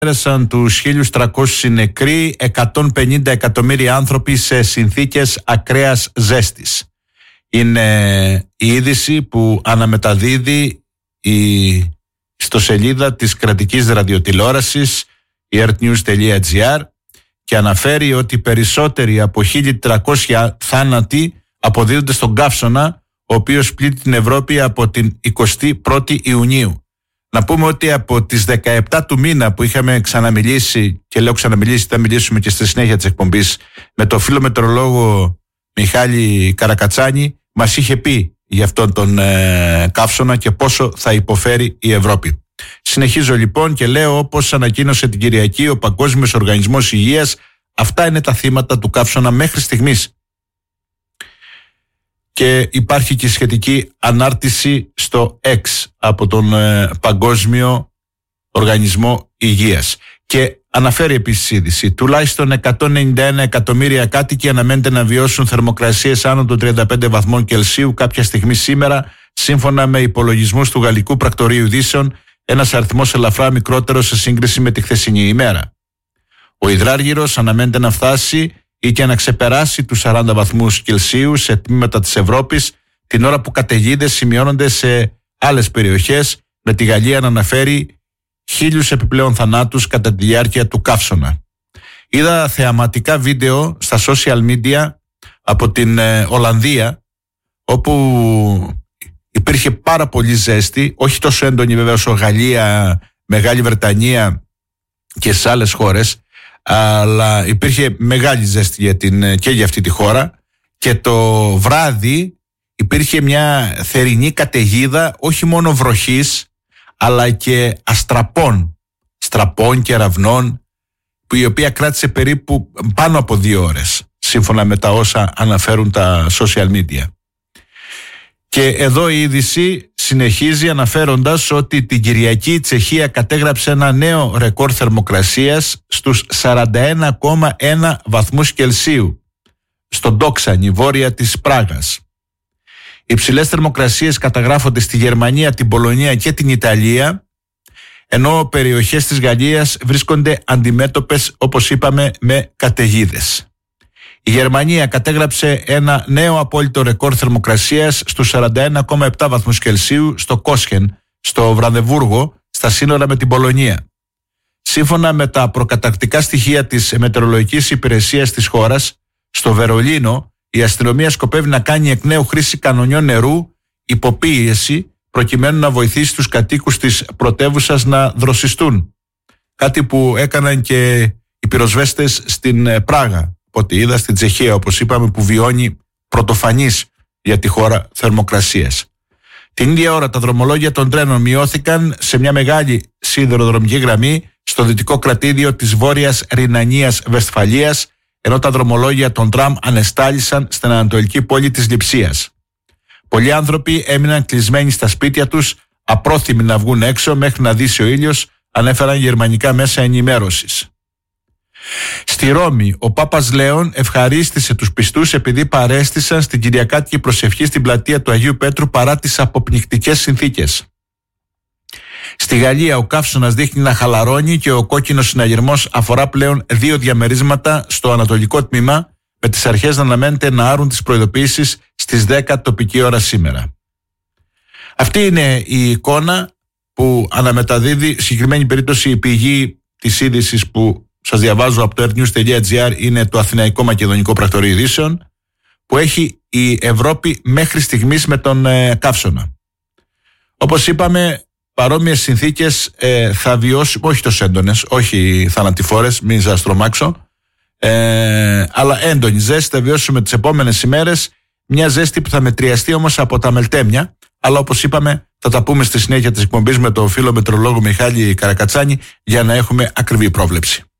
Πέρασαν τους 1.300 νεκροί, 150 εκατομμύρια άνθρωποι σε συνθήκες ακραίας ζέστης. Είναι η είδηση που αναμεταδίδει η ιστοσελίδα της κρατικής ραδιοτηλεόρασης, η earthnews.gr, και αναφέρει ότι περισσότεροι από 1.300 θάνατοι αποδίδονται στον καύσωνα, ο οποίος πλήττει την Ευρώπη από την 21η Ιουνίου. Να πούμε ότι από τις 17 του μήνα που είχαμε ξαναμιλήσει, και λέω ξαναμιλήσει, θα μιλήσουμε και στη συνέχεια της εκπομπής, με το φίλο μετεωρολόγο Μιχάλη Καρακατσάνη, μας είχε πει για αυτόν τον καύσωνα και πόσο θα υποφέρει η Ευρώπη. Συνεχίζω λοιπόν και λέω, όπως ανακοίνωσε την Κυριακή ο Παγκόσμιος Οργανισμός Υγείας, αυτά είναι τα θύματα του καύσωνα μέχρι στιγμής. Και υπάρχει και σχετική ανάρτηση στο X από τον Παγκόσμιο Οργανισμό Υγείας. Και αναφέρει επίσης η είδηση, τουλάχιστον 191 εκατομμύρια κάτοικοι αναμένεται να βιώσουν θερμοκρασίες άνω των 35 βαθμών Κελσίου κάποια στιγμή σήμερα, σύμφωνα με υπολογισμούς του Γαλλικού Πρακτορείου Ειδήσεων, ένας αριθμός ελαφρά μικρότερος σε σύγκριση με τη χθεσινή ημέρα. Ο υδράργυρος αναμένεται να φτάσει ή και να ξεπεράσει τους 40 βαθμούς Κελσίου σε τμήματα της Ευρώπης, την ώρα που καταιγίδες σημειώνονται σε άλλες περιοχές, με τη Γαλλία να αναφέρει 1.000 επιπλέον θανάτους κατά τη διάρκεια του καύσωνα. Είδα θεαματικά βίντεο στα social media από την Ολλανδία, όπου υπήρχε πάρα πολύ ζέστη, όχι τόσο έντονη βέβαια όσο Γαλλία, Μεγάλη Βρετανία και σε άλλες χώρες, αλλά υπήρχε μεγάλη ζέστη και για αυτή τη χώρα, και το βράδυ υπήρχε μια θερινή καταιγίδα όχι μόνο βροχής αλλά και στραπών και ραβνών, η οποία κράτησε περίπου πάνω από 2 ώρες σύμφωνα με τα όσα αναφέρουν τα social media. Και εδώ η είδηση συνεχίζει αναφέροντας ότι την Κυριακή η Τσεχία κατέγραψε ένα νέο ρεκόρ θερμοκρασίας στους 41,1 βαθμούς Κελσίου στον Ντόξανη, βόρεια της Πράγας. Οι υψηλές θερμοκρασίες καταγράφονται στη Γερμανία, την Πολωνία και την Ιταλία, ενώ περιοχές της Γαλλίας βρίσκονται αντιμέτωπες, όπως είπαμε, με καταιγίδες. Η Γερμανία κατέγραψε ένα νέο απόλυτο ρεκόρ θερμοκρασίας στους 41,7 βαθμούς Κελσίου στο Κόσχεν, στο Βρανδεβούργο, στα σύνορα με την Πολωνία. Σύμφωνα με τα προκαταρκτικά στοιχεία της μετεωρολογικής υπηρεσίας της χώρας, στο Βερολίνο η αστυνομία σκοπεύει να κάνει εκ νέου χρήση κανονιών νερού υποπίεση, προκειμένου να βοηθήσει τους κατοίκους της πρωτεύουσας να δροσιστούν. Κάτι που έκαναν και οι πυροσβέστες στην Πράγα, ό,τι είδα, στην Τσεχία, όπως είπαμε, που βιώνει πρωτοφανής για τη χώρα θερμοκρασίες. Την ίδια ώρα τα δρομολόγια των τρένων μειώθηκαν σε μια μεγάλη σιδηροδρομική γραμμή στο δυτικό κρατήδιο της Βόρειας Ρινανίας Βεσφαλίας, ενώ τα δρομολόγια των τραμ ανεστάλησαν στην ανατολική πόλη της Λειψίας. Πολλοί άνθρωποι έμειναν κλεισμένοι στα σπίτια τους, απρόθυμοι να βγουν έξω μέχρι να δύσει ο ήλιος, ανέφεραν γερμανικά μέσα ενημέρωσης. Στη Ρώμη, ο Πάπας Λέων ευχαρίστησε τους πιστούς επειδή παρέστησαν στην κυριακάτικη προσευχή στην πλατεία του Αγίου Πέτρου παρά τις αποπνικτικές συνθήκες. Στη Γαλλία ο καύσωνας δείχνει να χαλαρώνει και ο κόκκινος συναγερμός αφορά πλέον 2 διαμερίσματα στο ανατολικό τμήμα, με τις αρχές να αναμένεται να άρουν τις προειδοποιήσεις στις 10 τοπική ώρα σήμερα. Αυτή είναι η εικόνα που αναμεταδίδει, συγκεκριμένη περίπτωση η πηγή της είδησης που σας διαβάζω από το earthnews.gr είναι το Αθηναϊκό Μακεδονικό Πρακτορείο Ειδήσεων, που έχει η Ευρώπη μέχρι στιγμής με τον καύσωνα. Όπως είπαμε, παρόμοιες συνθήκες θα βιώσουμε, όχι τόσο έντονες, όχι θανατηφόρες, μην σας τρομάξω, αλλά έντονη ζέστη θα βιώσουμε τις επόμενες ημέρες, μια ζέστη που θα μετριαστεί όμως από τα μελτέμια, αλλά όπως είπαμε θα τα πούμε στη συνέχεια της εκπομπής με τον φίλο μετεωρολόγο Μιχάλη Καρακατσάνη για να έχουμε ακριβή πρόβλεψη.